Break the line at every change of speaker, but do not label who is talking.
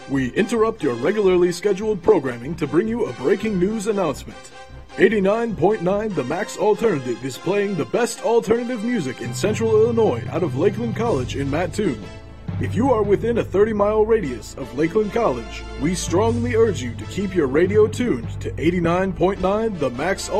We interrupt your regularly scheduled programming to bring you a breaking news announcement. 89.9 The Max Alternative is playing the best alternative music in Central Illinois out of Lakeland College in Mattoon. If you are within a 30-mile radius of Lakeland College, we strongly urge you to keep your radio tuned to 89.9 The Max Alternative.